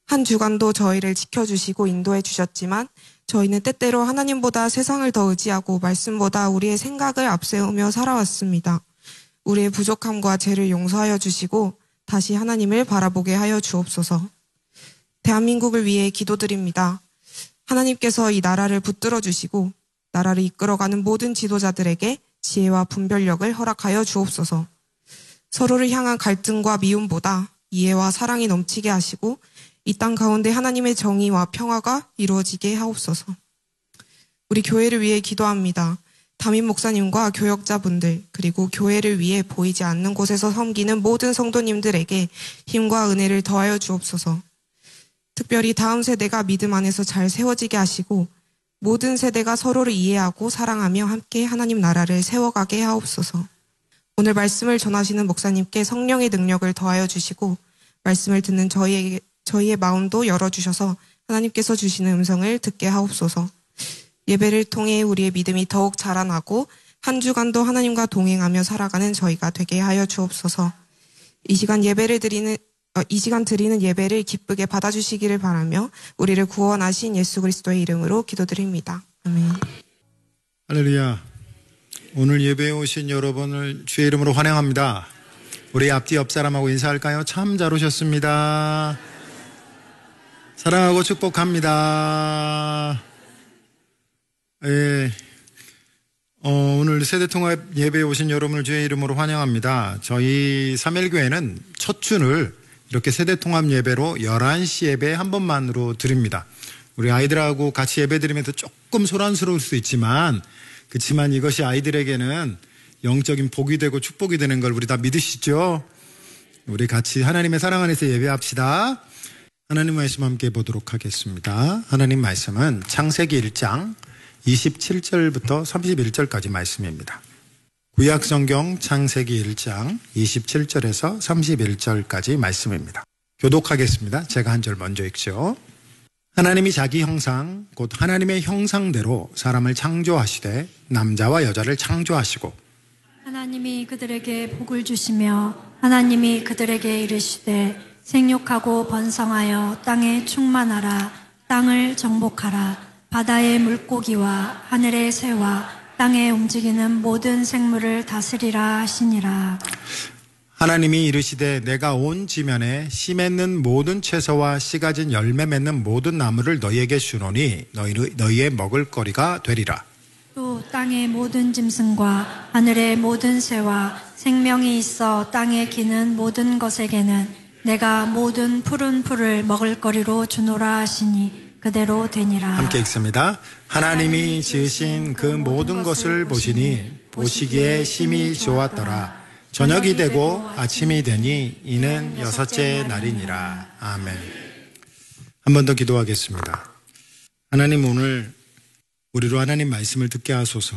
한 주간도 저희를 지켜주시고 인도해 주셨지만 저희는 때때로 하나님보다 세상을 더 의지하고 말씀보다 우리의 생각을 앞세우며 살아왔습니다. 우리의 부족함과 죄를 용서하여 주시고 다시 하나님을 바라보게 하여 주옵소서. 대한민국을 위해 기도드립니다. 하나님께서 이 나라를 붙들어 주시고 나라를 이끌어가는 모든 지도자들에게 지혜와 분별력을 허락하여 주옵소서. 서로를 향한 갈등과 미움보다 이해와 사랑이 넘치게 하시고 이 땅 가운데 하나님의 정의와 평화가 이루어지게 하옵소서. 우리 교회를 위해 기도합니다. 담임 목사님과 교역자분들 그리고 교회를 위해 보이지 않는 곳에서 섬기는 모든 성도님들에게 힘과 은혜를 더하여 주옵소서. 특별히 다음 세대가 믿음 안에서 잘 세워지게 하시고 모든 세대가 서로를 이해하고 사랑하며 함께 하나님 나라를 세워가게 하옵소서. 오늘 말씀을 전하시는 목사님께 성령의 능력을 더하여 주시고 말씀을 듣는 저희의 마음도 열어주셔서 하나님께서 주시는 음성을 듣게 하옵소서. 예배를 통해 우리의 믿음이 더욱 자라나고 한 주간도 하나님과 동행하며 살아가는 저희가 되게 하여 주옵소서. 이 시간 드리는 예배를 기쁘게 받아주시기를 바라며 우리를 구원하신 예수 그리스도의 이름으로 기도드립니다. 아멘. 할렐루야. 오늘 예배에 오신 여러분을 주의 이름으로 환영합니다. 우리 앞뒤 옆 사람하고 인사할까요? 참 잘 오셨습니다. 사랑하고 축복합니다. 예. 오늘 세대통합 예배에 오신 여러분을 주의 이름으로 환영합니다. 저희 삼일교회는 첫 주를 이렇게 세대통합 예배로 11시 예배 한 번만으로 드립니다. 우리 아이들하고 같이 예배 드리면서 조금 소란스러울 수 있지만 그렇지만 이것이 아이들에게는 영적인 복이 되고 축복이 되는 걸 우리 다 믿으시죠? 우리 같이 하나님의 사랑 안에서 예배합시다. 하나님 말씀 함께 보도록 하겠습니다. 하나님 말씀은 창세기 1장 27절부터 31절까지 말씀입니다. 구약성경 창세기 1장 27절에서 31절까지 말씀입니다. 교독하겠습니다. 제가 한 절 먼저 읽죠. 하나님이 자기 형상 곧 하나님의 형상대로 사람을 창조하시되 남자와 여자를 창조하시고 하나님이 그들에게 복을 주시며 하나님이 그들에게 이르시되 생육하고 번성하여 땅에 충만하라. 땅을 정복하라. 바다의 물고기와 하늘의 새와 땅에 움직이는 모든 생물을 다스리라 하시니라. 하나님이 이르시되 내가 온 지면에 씨 맺는 모든 채소와 씨 가진 열매 맺는 모든 나무를 너희에게 주노니 너희의 먹을 거리가 되리라. 또 땅의 모든 짐승과 하늘의 모든 새와 생명이 있어 땅에 기는 모든 것에게는 내가 모든 푸른 풀을 먹을 거리로 주노라 하시니 그대로 되니라. 함께 읽습니다. 하나님이 지으신 그 모든 것을 보시니 보시기에 심히 좋았더라. 저녁이 되고 아침이 되니 이는 여섯째 날이니라. 아멘. 한 번 더 기도하겠습니다. 하나님, 오늘 우리로 하나님 말씀을 듣게 하소서.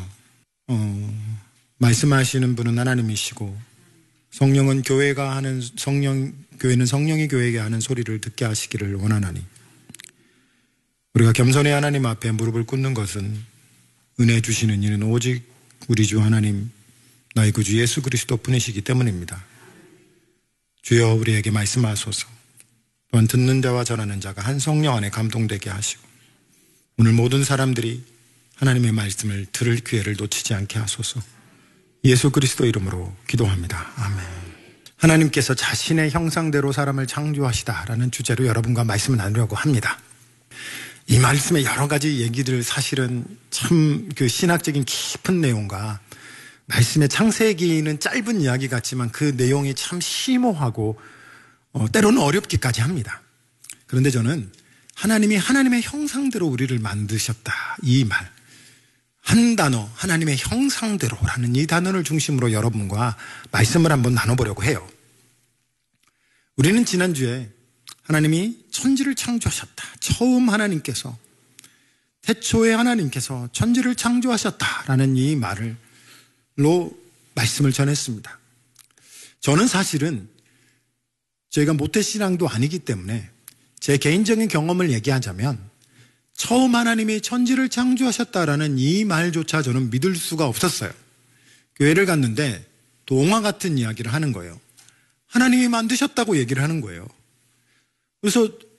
말씀하시는 분은 하나님이시고 성령은 교회는 성령이 교회에게 하는 소리를 듣게 하시기를 원하나니 우리가 겸손히 하나님 앞에 무릎을 꿇는 것은 은혜 주시는 이는 오직 우리 주 하나님 나의 구주 예수 그리스도 뿐이시기 때문입니다. 주여 우리에게 말씀하소서. 또한 듣는 자와 전하는 자가 한 성령 안에 감동되게 하시고 오늘 모든 사람들이 하나님의 말씀을 들을 기회를 놓치지 않게 하소서. 예수 그리스도 이름으로 기도합니다. 아멘. 하나님께서 자신의 형상대로 사람을 창조하시다라는 주제로 여러분과 말씀을 나누려고 합니다. 이 말씀의 여러 가지 얘기들 사실은 참 그 신학적인 깊은 내용과 말씀의 창세기는 짧은 이야기 같지만 그 내용이 참 심오하고 때로는 어렵기까지 합니다. 그런데 저는 하나님이 하나님의 형상대로 우리를 만드셨다. 이 말. 한 단어, 하나님의 형상대로라는 이 단어를 중심으로 여러분과 말씀을 한번 나눠보려고 해요. 우리는 지난주에 하나님이 천지를 창조하셨다. 처음 하나님께서, 태초에 하나님께서 천지를 창조하셨다라는 이 말로 말씀을 전했습니다. 저는 사실은 저희가 모태신앙도 아니기 때문에 제 개인적인 경험을 얘기하자면 처음 하나님이 천지를 창조하셨다라는 이 말조차 저는 믿을 수가 없었어요. 교회를 갔는데 동화 같은 이야기를 하는 거예요. 하나님이 만드셨다고 얘기를 하는 거예요. 그래서